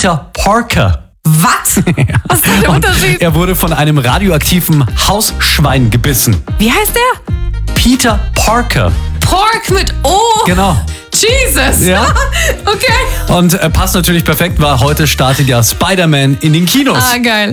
Peter Parker. Was? Was ist denn der Unterschied? Er wurde von einem radioaktiven Hausschwein gebissen. Wie heißt der? Peter Parker. Pork mit O. Genau. Jesus. Ja. Okay. Und passt natürlich perfekt, weil heute startet ja Spider-Man in den Kinos. Ah, geil.